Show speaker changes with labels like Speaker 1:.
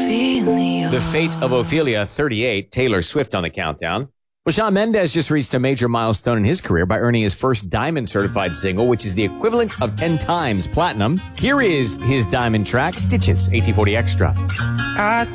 Speaker 1: The Fate of Ophelia, 38, Taylor Swift on the countdown. Well, Shawn Mendes just reached a major milestone in his career by earning his first Diamond certified single, which is the equivalent of 10 times platinum. Here is his Diamond track, Stitches, 1840 Extra.
Speaker 2: I